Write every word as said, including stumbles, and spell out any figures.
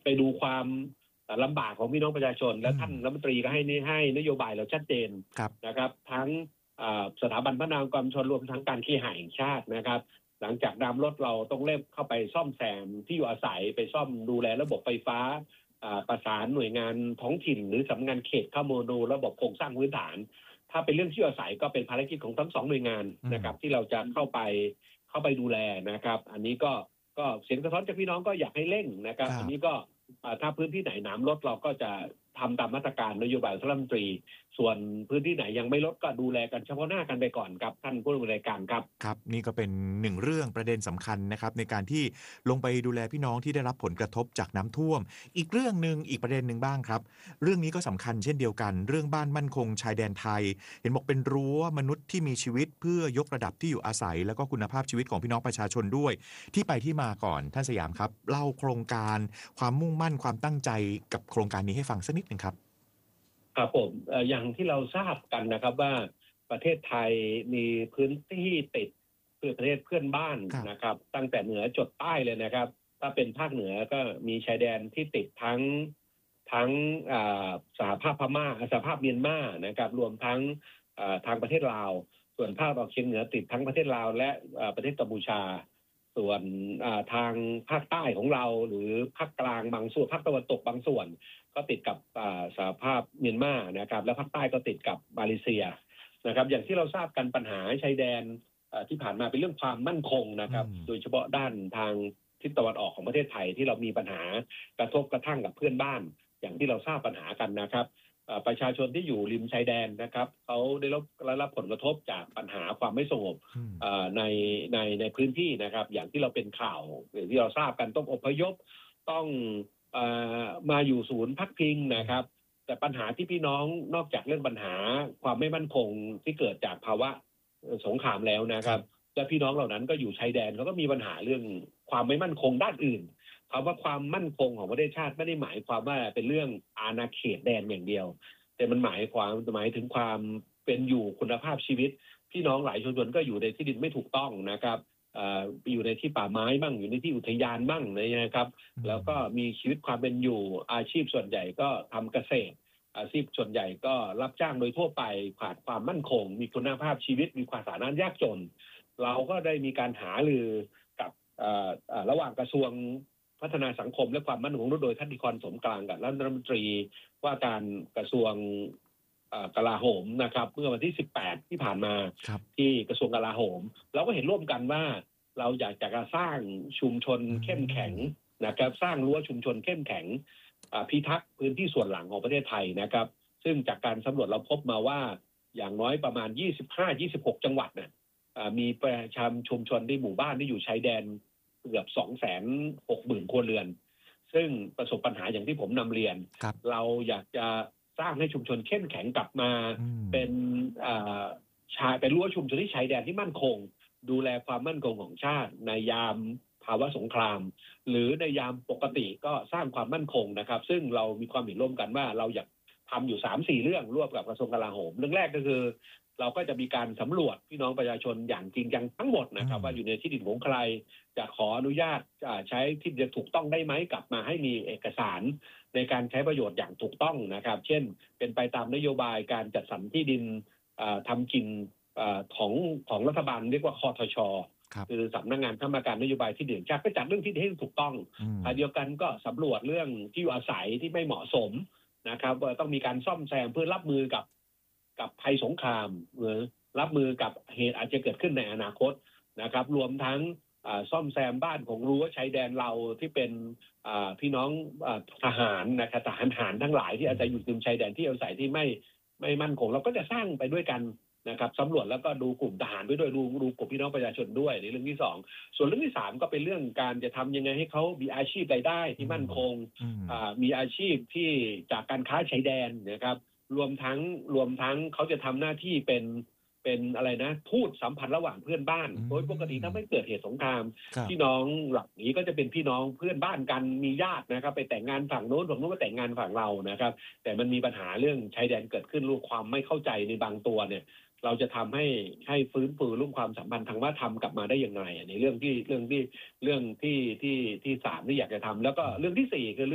ไปดูความลำบากของพี่น้องประชาชนและท่านรัฐมนตรีก็ให้ให้นโยบายเราชัดเจนนะครับทั้งสถาบันพัฒนาองค์กรชุมชนรวมทั้งการเคหะแห่งชาตินะครับหลังจากน้ำลดเราต้องเร่งเข้าไปซ่อมแซมที่อยู่อาศัยไปซ่อมดูแลระบบไฟฟ้าประสานหน่วยงานท้องถิ่นหรือสำนักงานเขตเข้ามาดูระบบโครงสร้างพื้นฐานถ้าเป็นเรื่องที่อยู่อาศัยก็เป็นภารกิจของทั้งสองหน่วยงานนะครับที่เราจะเข้าไปเข้าไปดูแลนะครับอันนี้ก็ก็เสียงสะท้อนจากพี่น้องก็อยากให้เร่งนะครับอันนี้ก็ถ้าพื้นที่ไหนน้ำลดเราก็จะทำตามมาตรการนโยบายรัฐมนตรีส่วนพื้นที่ไหนยังไม่ลดก็ดูแลกันเฉพาะหน้ากันไปก่อนครับท่านผู้ดำเนินการครับครับนี่ก็เป็นหนึ่งเรื่องประเด็นสำคัญนะครับในการที่ลงไปดูแลพี่น้องที่ได้รับผลกระทบจากน้ำท่วมอีกเรื่องนึงอีกประเด็นนึงบ้างครับเรื่องนี้ก็สำคัญเช่นเดียวกันเรื่องบ้านมั่นคงชายแดนไทยเห็นบอกเป็นรั้วมนุษย์ที่มีชีวิตเพื่อยกระดับที่อยู่อาศัยแล้วก็คุณภาพชีวิตของพี่น้องประชาชนด้วยที่ไปที่มาก่อนท่านสยามครับเล่าโครงการความมุ่งมั่นความตั้งใจกับโครงการนี้ให้ฟังสักนิดนึงครับครับผมอย่างที่เราทราบกันนะครับว่าประเทศไทยมีพื้นที่ติดเพื่อประเทศเพื่อนบ้านนะครับตั้งแต่เหนือจดใต้เลยนะครับถ้าเป็นภาคเหนือก็มีชายแดนที่ติดทั้งทั้งสหภาพพม่าสหภาพเมียนมานะครับรวมทั้งทางประเทศลาวส่วนภาคตะวันออกเฉียงเหนือติดทั้งประเทศลาวและประเทศกัมพูชาส่วนทางภาคใต้ของเราหรือภาคกลางบางส่วนภาคตะวันตกบางส่วนก็ติดกับสหภาพเมียนมานะครับและภาคใต้ก็ติดกับมาเลเซียนะครับอย่างที่เราทราบกันปัญหาชายแดนที่ผ่านมาเป็นเรื่องความมั่นคงนะครับโดยเฉพาะด้านทางทิศตะวันออกของประเทศไทยที่เรามีปัญหากระทบกระทั่งกับเพื่อนบ้านอย่างที่เราทราบปัญหากันนะครับประชาชนที่อยู่ริมชายแดนนะครับเขาได้รับรับผลกระทบจากปัญหาความไม่สงบในในในพื้นที่นะครับอย่างที่เราเป็นข่าวอย่างที่เราทราบกันต้องอพยพต้องมาอยู่ศูนย์พักพิงนะครับแต่ปัญหาที่พี่น้องนอกจากเรื่องปัญหาความไม่มั่นคงที่เกิดจากภาวะสงครามแล้วนะครับและพี่น้องเหล่านั้นก็อยู่ชายแดนเขาก็มีปัญหาเรื่องความไม่มั่นคงด้านอื่นคำว่าความมั่นคงของประเทศชาติไม่ได้หมายความว่าเป็นเรื่องอาณาเขตแดนอย่างเดียวแต่มันหมายความหมายถึงความเป็นอยู่คุณภาพชีวิตพี่น้องหลายชุมชนก็อยู่ในที่ดินไม่ถูกต้องนะครับอยู่ในที่ป่าไม้บ้างอยู่ในที่อุทยานบ้างนะครับแล้วก็มีชีวิตความเป็นอยู่อาชีพส่วนใหญ่ก็ทำเกษตรอาชีพส่วนใหญ่ก็รับจ้างโดยทั่วไปขาดความมั่นคงมีคุณภาพชีวิตมีความฐานะยากจนเราก็ได้มีการหารือกับระหว่างกระทรวงพัฒนาสังคมและความมั่นคงโดยท่านนิกรสมกลางกับรัฐมนตรีว่าการกระทรวงกลาโหมนะครับเมื่อวันที่สิบแปดที่ผ่านมาที่กระทรวงกลาโหมเราก็เห็นร่วมกันว่าเราอยากจะสร้างชุมชนเข้มแข็งนะครับสร้างรั้วชุมชนเข้มแข็งพิทักษ์พื้นที่ส่วนหลังของประเทศไทยนะครับซึ่งจากการสำรวจเราพบมาว่าอย่างน้อยประมาณ ยี่สิบห้าถึงยี่สิบหก จังหวัดเนี่ยมีประชาชุมชนในหมู่บ้านที่อยู่ชายแดนเกือบ สองแสนหกหมื่น ครัวเรือนซึ่งประสบปัญหาอย่างที่ผมนำเรียนเราอยากจะสร้างให้ชุมชนเข้มแข็งกลับมาเป็นชายเป็นรั้วชุมชนที่ชายแดนที่มั่นคงดูแลความมั่นคงของชาติในยามภาวะสงครามหรือในยามปกติก็สร้างความมั่นคงนะครับซึ่งเรามีความเห็นร่วมกันว่าเราอยากทำอยู่ สามถึงสี่ เรื่องร่วมกับกระทรวงกลาโหมเรื่องแรกก็คือเราก็จะมีการสำรวจพี่น้องประชาชนอย่างจริงจังทั้งหมดนะครับว่าอยู่ในที่ดินของใครจะขออนุญาตใช้ที่ดินถูกต้องได้ไหมกลับมาให้มีเอกสารในการใช้ประโยชน์อย่างถูกต้องนะครับเช่นเป็นไปตามนโยบายการจัดสรรที่ดินทำกินของของรัฐบาลเรียกว่าคทช.คือสำนักงานคณะกรรมการนโยบายที่ดินชาติก็จัดเรื่องที่ดินให้ถูกต้องขณะเดียวกันก็สำรวจเรื่องที่อยู่อาศัยที่ไม่เหมาะสมนะครับต้องมีการซ่อมแซมเพื่อรับมือกับกับภัยสงครามหรือรับมือกับเหตุอาจจะเกิดขึ้นในอนาคตนะครับรวมทั้งซ่อมแซมบ้านของรั้วชายแดนเราที่เป็นพี่น้องทหารนะครับทหารหารทั้งหลายที่อาจจะอยู่ริมชายแดนที่อาศัยที่ไม่ไม่มั่นคงเราก็จะสร้างไปด้วยกันนะครับสำรวจแล้วก็ดูกลุ่มทหารไปด้วยดูดูกลุ่มพี่น้องประชาชนด้วยในเรื่องที่สองส่วนเรื่องที่สามก็เป็นเรื่องการจะทำยังไงให้เขามีอาชีพรายได้ที่มั่นคงมีอาชีพที่จากการค้าชายแดนนะครับรวมทั้งรวมทั้งเขาจะทำหน้าที่เป็นเป็นอะไรนะทูตสัมพันธ์ระหว่างเพื่อนบ้านโดยปกติถ้าไม่เกิดเหตุสงครามพี่น้องหลักนี้ก็จะเป็นพี่น้องเพื่อนบ้านกันมีญาตินะครับไปแต่งงานฝั่งโน้นฝั่งโน้นมาแต่งงานฝั่งเรานะครับแต่มันมีปัญหาเรื่องชายแดนเกิดขึ้นรู้ความไม่เข้าใจในบางตัวเนี่ยเราจะทำให้ให้ฟื้นฟูเรื่องความสัมพันธ์ทางวัฒนธรรมกลับมาได้ยังไงในเรื่องที่เรื่องที่เรื่องที่ที่ที่สามที่อยากจะทำแล้วก็เรื่องที่สี่คือ